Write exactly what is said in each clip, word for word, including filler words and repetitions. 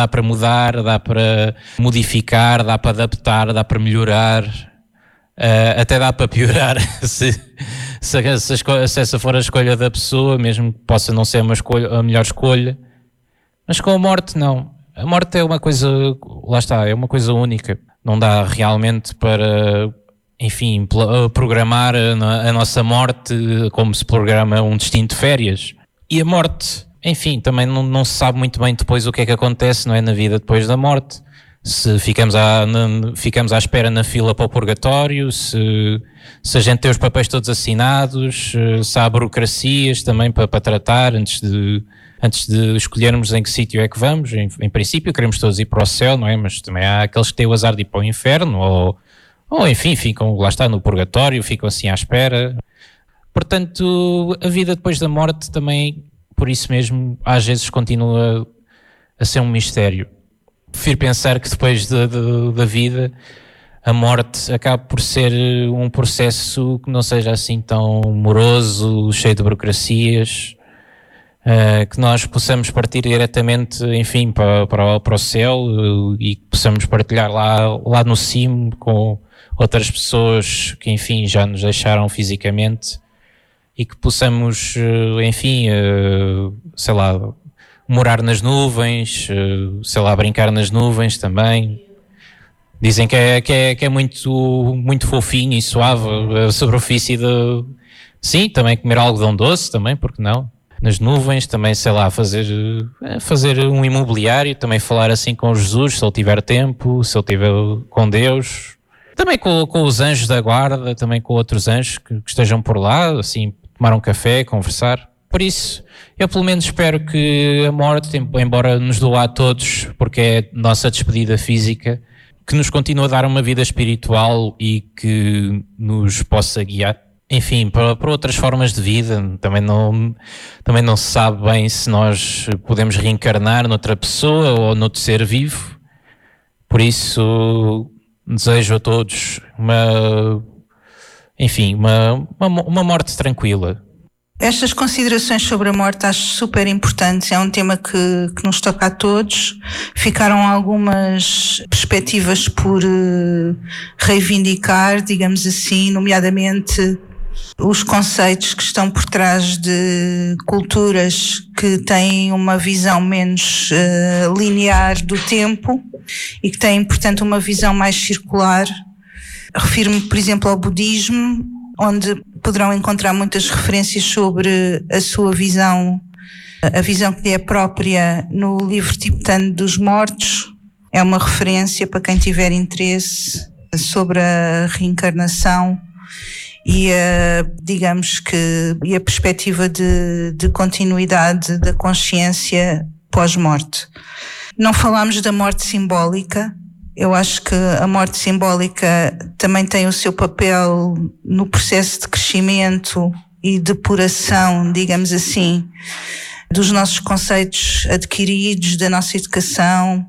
Dá para mudar, dá para modificar, dá para adaptar, dá para melhorar, uh, até dá para piorar se, se, se, escolha, se essa for a escolha da pessoa, mesmo que possa não ser uma escolha, a melhor escolha. Mas com a morte não. A morte é uma coisa, lá está, é uma coisa única. Não dá realmente para, enfim, programar a, a nossa morte como se programa um destino de férias. E a morte, enfim, também não, não se sabe muito bem depois o que é que acontece, não é, na vida depois da morte. Se ficamos à, na, ficamos à espera na fila para o purgatório, se, se a gente tem os papéis todos assinados, se há burocracias também para, para tratar antes de, antes de escolhermos em que sítio é que vamos. Em, em princípio queremos todos ir para o céu, não é? Mas também há aqueles que têm o azar de ir para o inferno, ou, ou enfim, ficam, lá está, no purgatório, ficam assim à espera. Portanto, a vida depois da morte também, por isso mesmo, às vezes continua a ser um mistério. Prefiro pensar que depois de, de, da vida, a morte acaba por ser um processo que não seja assim tão moroso, cheio de burocracias, uh, que nós possamos partir diretamente, enfim, para, para, para o céu uh, e que possamos partilhar lá, lá no cimo com outras pessoas que, enfim, já nos deixaram fisicamente e que possamos, uh, enfim, uh, sei lá, morar nas nuvens, sei lá, brincar nas nuvens também. Dizem que é, que é, que é muito, muito fofinho e suave a superfície de... Sim, também comer algodão doce também, porque não? Nas nuvens também, sei lá, fazer, fazer um imobiliário, também falar assim com Jesus, se ele tiver tempo, se ele tiver com Deus. Também com, com os anjos da guarda, também com outros anjos que, que estejam por lá, assim, tomar um café, conversar. Por isso, eu pelo menos espero que a morte, embora nos doa a todos, porque é nossa despedida física, que nos continue a dar uma vida espiritual e que nos possa guiar, enfim, para, para outras formas de vida. Também não, também não se sabe bem se nós podemos reencarnar noutra pessoa ou noutro ser vivo. Por isso, desejo a todos uma, enfim, uma, uma, uma morte tranquila. Estas considerações sobre a morte acho super importantes, é um tema que, que nos toca a todos. Ficaram algumas perspectivas por uh, reivindicar, digamos assim, nomeadamente os conceitos que estão por trás de culturas que têm uma visão menos uh, linear do tempo e que têm, portanto, uma visão mais circular. Refiro-me, por exemplo, ao budismo, onde poderão encontrar muitas referências sobre a sua visão, a visão que lhe é própria no livro tibetano dos mortos. É uma referência para quem tiver interesse sobre a reencarnação e a, digamos que, e a perspectiva de, de continuidade da consciência pós-morte. Não falámos da morte simbólica. Eu acho que a morte simbólica também tem o seu papel no processo de crescimento e depuração, digamos assim, dos nossos conceitos adquiridos, da nossa educação,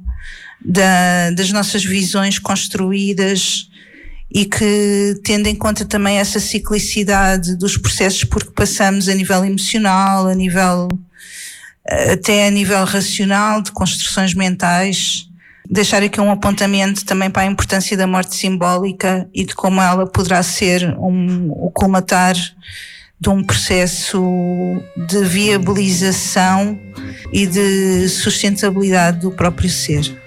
da, das nossas visões construídas e que, tendo em conta também essa ciclicidade dos processos por que passamos a nível emocional, a nível, até a nível racional, de construções mentais, deixar aqui um apontamento também para a importância da morte simbólica e de como ela poderá ser um, o colmatar de um processo de viabilização e de sustentabilidade do próprio ser.